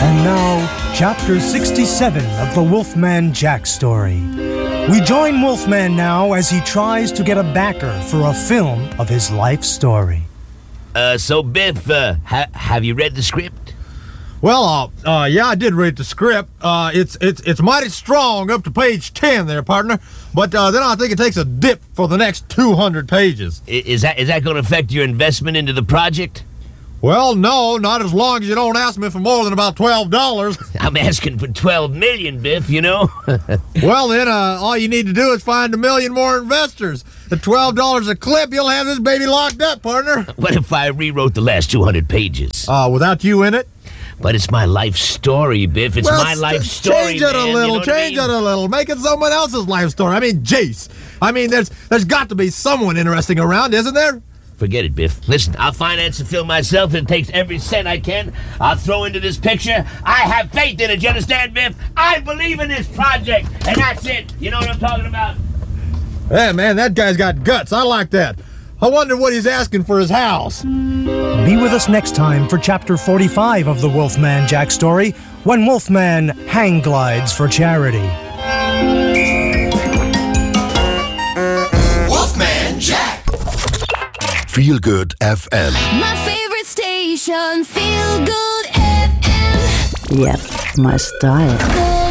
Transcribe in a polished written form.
And now, Chapter 67 of the Wolfman Jack story. We join Wolfman now as he tries to get a backer for a film of his life story. So Biff, have you read the script? Well, yeah, I did read the script. It's mighty strong up to page 10 there, partner. But then I think it takes a dip for the next 200 pages. Is that going to affect your investment into the project? Well, no, not as long as you don't ask me for more than about $12. I'm asking for $12 million, Biff, you know? Well, then, all you need to do is find 1 million more investors. At $12 a clip, you'll have this baby locked up, partner. What if I rewrote the last 200 pages? Without you in it? But it's my life story, Biff. It's my life story, Change it man. a little, You know what I mean? a little. Make it someone else's life story. I mean, Jace. I mean, there's got to be someone interesting around, isn't there? Forget it, Biff. Listen, I'll finance the film myself. It takes every cent I can. I'll throw into this picture. I have faith in it, you understand, Biff? I believe in this project, and that's it. You know what I'm talking about? Yeah, man, that guy's got guts. I like that. I wonder what he's asking for his house. Be with us next time for Chapter 45 of the Wolfman Jack story, when Wolfman hang glides for charity. Wolfman Jack. Feel Good FM. My favorite station, Feel Good FM. Yep, my style. Good